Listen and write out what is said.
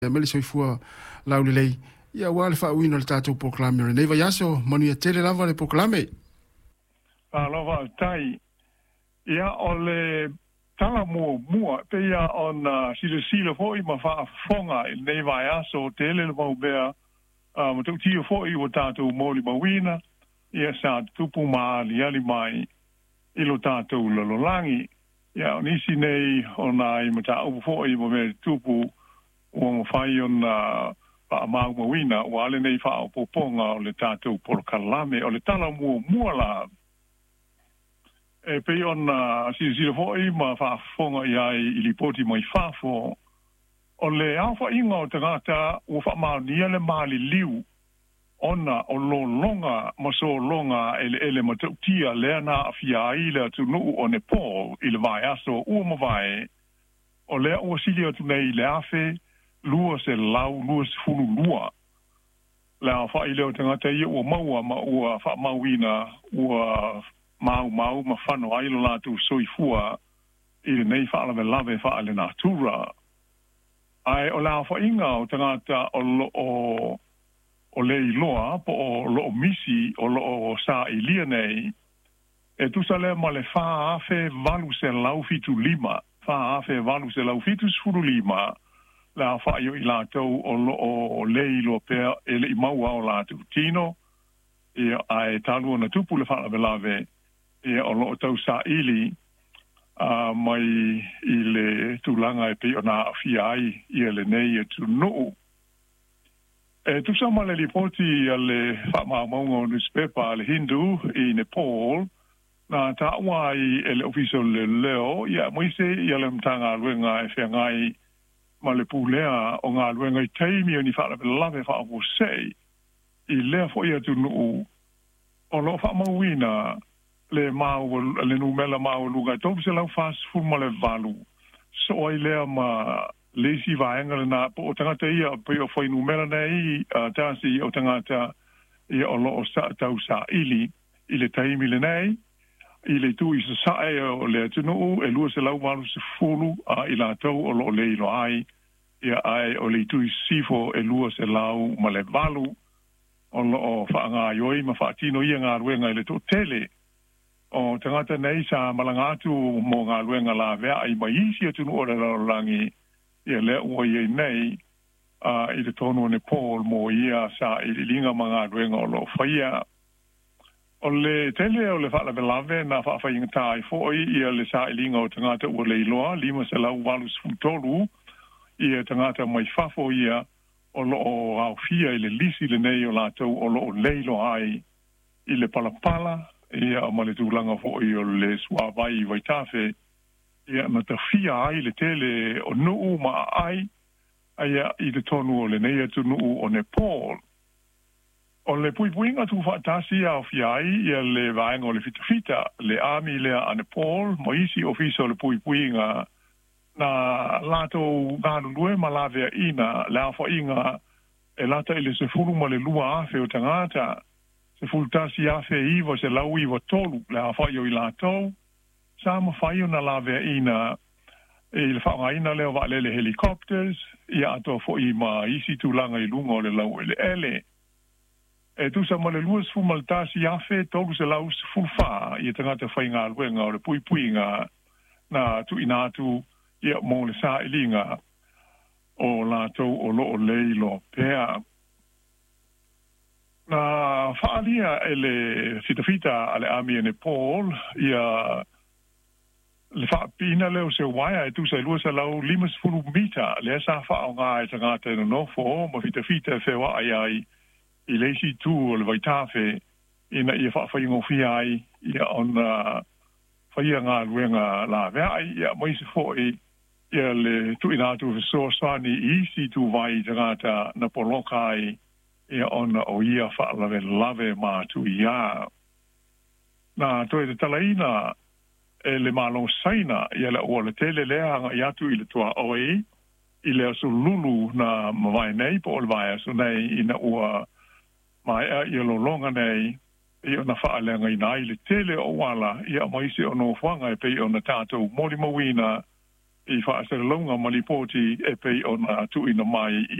mele soifua laule lei ia wale fa wino le tatou proklame nei vai aso manu ia tele lava le proklame lava tai ia ole tala mua pe ia on sile foi ma fa fonga nei vai aso tele le mau bea ma tu tio foi o tatou moli mawina ia sa tupu ma ali mai ilo tatou lololangi ia nisi nei ona I mata o foi mo me tupu o fai ona pa mau mawina o ale nei fa o poponga o le tatou proklame o le tala mua la e pe ona si foi ma fa fonga ia I lipoti mai fafo o le alfa inga o tangata o fa ma ni le mali liu ona o lo longa ma so longa ele matutia le na afia ile tu no o Nepal ile vai aso o mo vai o le o silio tu nei le afe lua se lau lua se fulu lua la fa ile o tangata ia o maua ma o fa mauina o mau ma fano ai lo la tu soifua ile nei fa la lave fa le natura ai o la fa inga o tangata o le iloa po o lo misi o lo sa ilia nei e tu sale ma le fa afe valu se lau fitu lima fa afe valu se lau fitu sfuru lima la fa yo ila tau o le ilo pe ele I maua o la tu tino e ai talu na tupu le fa la velave e o lo tau sa ili mai ile tulanga e pe ona fiai ile nei e tu no e tu sa male lipoti ale fa maunga newspaper le Hindu I Nepal na ta wai ele official le leo ia moise ia le mtanga luenga e whengai ma le pulea o ngā luenga I teimi o ni fa lave fa o sei I lea fo ia tu no o lo fa mauina le mau le numela mau luga topu se lau fast food ma le valu so ai lea ma lesi vaenga na po o tangata ia pe o foi numera nei tasi o tangata ia o lo o sa tau sa ili ile taimi le nei ile tu I sa o le tunu e lua se lau valu se fulu ila tau o lo le ilo ai ia ai o le tu sifo e lua se lau ma le valu o lo o whaanga ioi ma whaatino ia ngā ruenga ile to tele o tangata nei sa malangatu mo ngā ruenga la vea ai mai isi o tunu o le langi ia le ua ia nei I te tono Nepal mo ia sa I linga mga ruenga o lo whaia. O le tele o le whala velave na whawhainga tai foi ia le sa I linga o tangata ua le iloa, lima se lau walus futolu ia tangata mai fafo ia o lo o au fia I le lisi le nei o lātou o lo o leilo ai I le palapala ia o male tūlanga foi o le suawai waitafe ia na ta fia ai le tele o nuu ma ai ia I te tonu o le nei atu nuu o Nepal. O le puipuinga tu whaatasi au fia ai ia le vaenga o le fitafita le ami lea a Nepal mo isi ofisa o le puipuinga na lato ngānu lue ma lavea ina le awha inga e lata I le se furu ma le lua afe o tangata se furu tasi afe iwa se lau iwa tolu le awha I o I lato sama whaio na lavea ina e le whaanga ina leo wa le helicopters ia ato fo I ma isi tūlanga I lunga o le lau ele ele. E tu sa ma le luas fu maltasi afe tolu se lau se fulfa ia tangata whainga alwenga o le puipuinga na tu inatu ia mo le sa ilinga o lātou o lo o leilo pea. Na whaalia ele fitafita ale ami e Nepal ia le whaapina leo se waia e tu sa ilua sa lau 5 mita le sa whaao ngā e tangata no nofo ma fitafita e whewa ai I leisi tu o le waitafe ina ia whaawhaingo fia ai ia on whaia ngā ruenga la vea ai ia moise fōi ia le tu inatu visoa swani isi tu vai tangata na polokai ia on o ia whaalave ma tu ia. Na toi te talaina e le malo saina ia le o le tele lea anga ia tu I le tua oe I le asu lulu na mawai nei po o le vai asu nei ina ua mai ia lo longa nei ia na whaalenga I nai le tele o wala ia maise o no whanga e pei o na tātou mori mawina I wha se longa malipoti e pei ona tu ina mai